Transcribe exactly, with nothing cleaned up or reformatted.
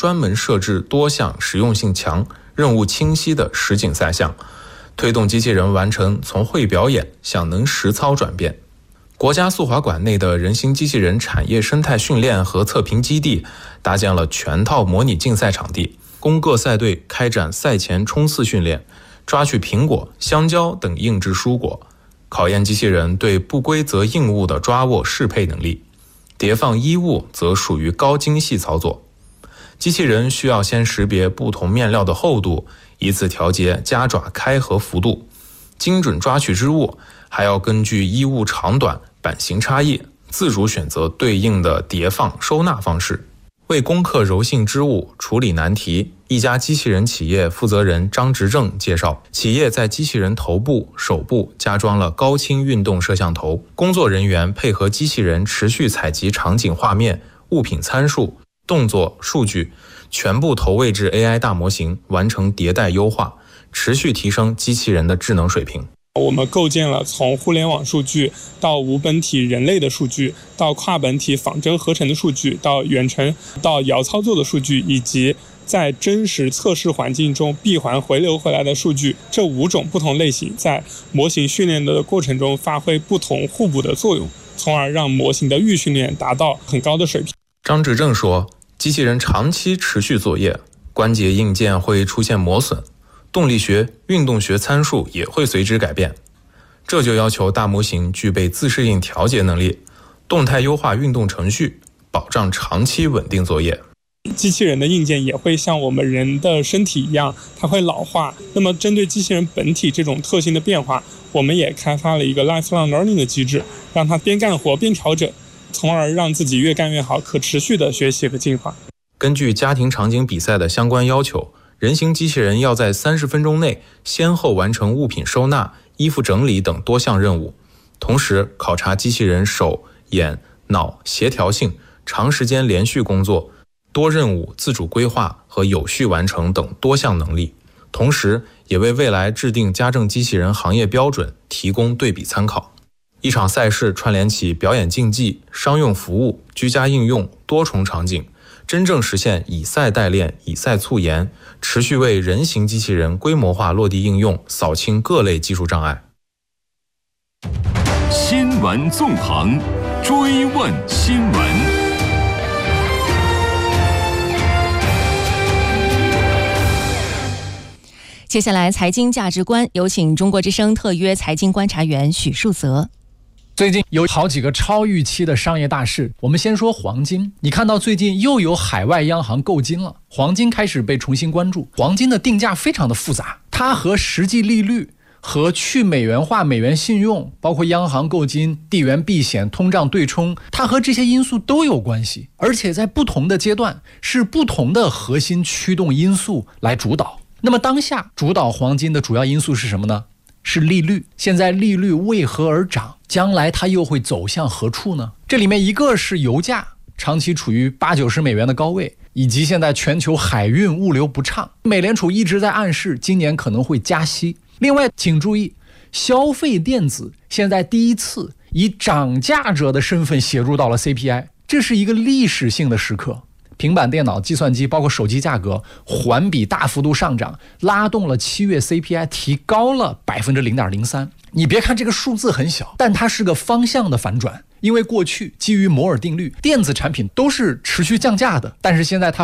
专门设置多项实用性强、任务清晰的实景赛项，推动机器人完成从会表演向能实操转变。国家速滑馆内的人形机器人产业生态训练和测评基地搭建了全套模拟竞赛场地，供各赛队开展赛前冲刺训练，抓取苹果、香蕉等硬质蔬果，考验机器人对不规则硬物的抓握适配能力。叠放衣物则属于高精细操作，机器人需要先识别不同面料的厚度，以此调节夹爪开合幅度，精准抓取织物，还要根据衣物长短、版型差异，自主选择对应的叠放收纳方式。为攻克柔性织物处理难题，一家机器人企业负责人张执正介绍，企业在机器人头部、手部加装了高清运动摄像头，工作人员配合机器人持续采集场景画面、物品参数、动作数据，全部投喂至 A I 大模型，完成迭代优化，持续提升机器人的智能水平。 我们构建了从互联网数据到无本体人类的数据，到跨本体仿真合成的数据，到远程到遥操作的数据，以及在真实测试环境中闭环回流回来的数据，这五种不同类型在模型训练的过程中发挥不同互补的作用，从而让模型的预训练达到很高的水平。 张执正说，机器人长期持续作业，关节硬件会出现磨损，动力学、运动学参数也会随之改变，这就要求大模型具备自适应调节能力，动态优化运动程序，保障长期稳定作业。 机器人的硬件也会像我们人的身体一样，它会老化。那么针对机器人本体这种特性的变化，我们也开发了一个 lifelong learning 的机制，让它边干活边调整，从而让自己越干越好，可持续的学习和进化。 根据家庭场景比赛的相关要求，人形机器人要在三十分钟内先后完成物品收纳、衣服整理等多项任务，同时考察机器人手、眼、脑协调性、长时间连续工作、多任务自主规划和有序完成等多项能力，同时也为未来制定家政机器人行业标准提供对比参考。一场赛事串联起表演竞技、商用服务、居家应用多重场景，真正实现以赛代练、以赛促研，持续为人形机器人规模化落地应用扫清各类技术障碍。 新闻纵横，追问新闻。 接下来财经价值观，有请中国之声特约财经观察员许树泽。 最近有好几个超预期的商业大事，我们先说黄金。你看到最近又有海外央行购金了，黄金开始被重新关注。黄金的定价非常的复杂，它和实际利率、和去美元化美元信用，包括央行购金、地缘避险、通胀对冲，它和这些因素都有关系，而且在不同的阶段是不同的核心驱动因素来主导。那么当下主导黄金的主要因素是什么呢？是利率。现在利率为何而涨？将来它又会走向何处呢？这里面一个是油价长期处于八九十美元的高位，以及现在全球海运物流不畅，美联储一直在暗示今年可能会加息。另外请注意，消费电子现在第一次以涨价者的身份写入到了 C P I， 这是一个历史性的时刻。平板电脑、计算机包括手机价格环比大幅度上涨，拉动了七月 C P I 提高了 百分之零点零三。 你别看这个数字很小，但它是个方向的反转。因为过去基于摩尔定律，电子产品都是持续降价的，但是现在它